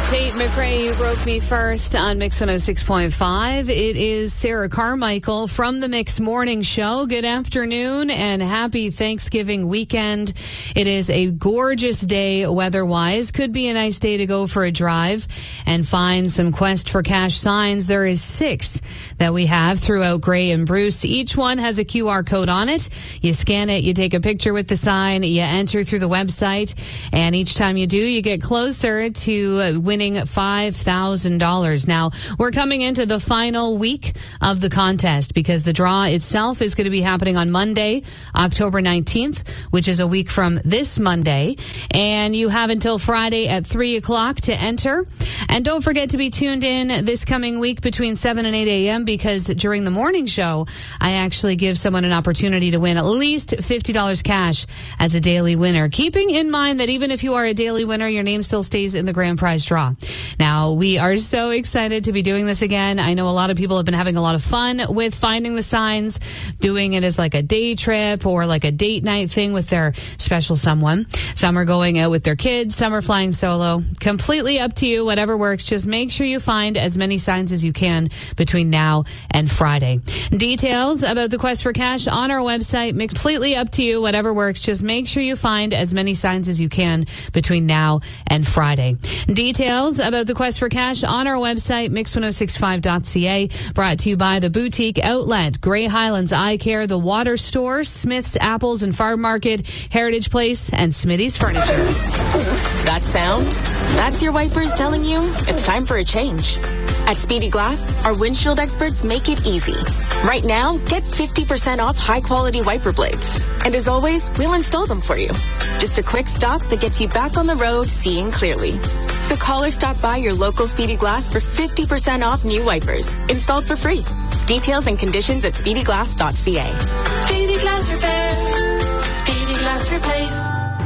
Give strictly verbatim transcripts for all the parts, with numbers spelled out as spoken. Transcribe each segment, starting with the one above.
Tate McRae, You Broke Me First on Mix one oh six point five. It is Sarah Carmichael from the Mix Morning Show. Good afternoon and happy Thanksgiving weekend. It is a gorgeous day weather-wise. Could be a nice day to go for a drive and find some Quest for Cash signs. There is six that we have throughout Grey and Bruce. Each one has a Q R code on it. You scan it, you take a picture with the sign, you enter through the website, and each time you do, you get closer to winning five thousand dollars. Now, we're coming into the final week of the contest because the draw itself is going to be happening on Monday, October nineteenth, which is a week from this Monday. And you have until Friday at three o'clock to enter. And don't forget to be tuned in this coming week between seven and eight a.m. because during the morning show, I actually give someone an opportunity to win at least fifty dollars cash as a daily winner. Keeping in mind that even if you are a daily winner, your name still stays in the grand prize draw. Now, we are so excited to be doing this again. I know a lot of people have been having a lot of fun with finding the signs, doing it as like a day trip or like a date night thing with their special someone. Some are going out with their kids. Some are flying solo. Completely up to you, whatever works. Just make sure you find as many signs as you can between now and Friday. Details about the Quest for Cash on our website. Completely up to you, whatever works. Just make sure you find as many signs as you can between now and Friday. Details about the Quest for Cash on our website, mix ten sixty-five dot c a. Brought to you by the Boutique Outlet, Grey Highlands Eye Care, The Water Store, Smith's Apples and Farm Market, Heritage Place, and Smitty's Furniture. That sound? That's your wipers telling you it's time for a change. At Speedy Glass, our windshield experts make it easy. Right now, get fifty percent off high-quality wiper blades. And as always, we'll install them for you. Just a quick stop that gets you back on the road seeing clearly. So call or stop by your local Speedy Glass for fifty percent off new wipers, installed for free. Details and conditions at speedy glass dot c a. Speedy Glass Repair. Speedy Glass Replace.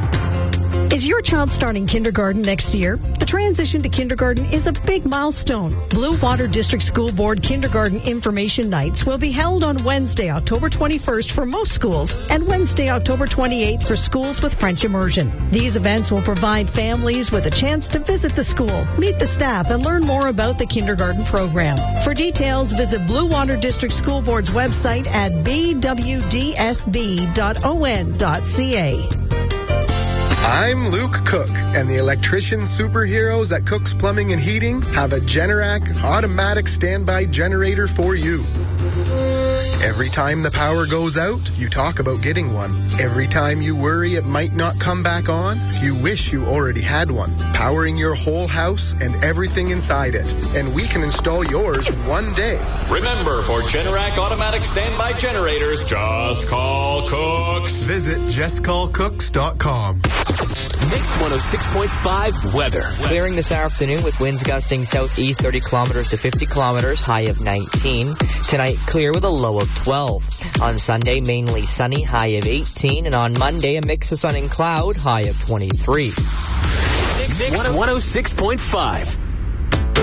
Is your child starting kindergarten next year? The transition to kindergarten is a big milestone. Blue Water District School Board Kindergarten Information Nights will be held on Wednesday, October twenty-first for most schools and Wednesday, October twenty-eighth for schools with French immersion. These events will provide families with a chance to visit the school, meet the staff, and learn more about the kindergarten program. For details, visit Blue Water District School Board's website at b w d s b dot o n dot c a. I'm Luke Cook, and the electrician superheroes at Cook's Plumbing and Heating have a Generac automatic standby generator for you. Every time the power goes out, you talk about getting one. Every time you worry it might not come back on, you wish you already had one, powering your whole house and everything inside it. And we can install yours one day. Remember, for Generac automatic standby generators, just call Cooks. Visit just call cooks dot com. Mix one oh six point five weather. Clearing this afternoon with winds gusting southeast thirty kilometers to fifty kilometers, high of nineteen. Tonight, clear with a low of twelve. On Sunday, mainly sunny, high of eighteen. And on Monday, a mix of sun and cloud, high of twenty-three. Mix one oh six point five.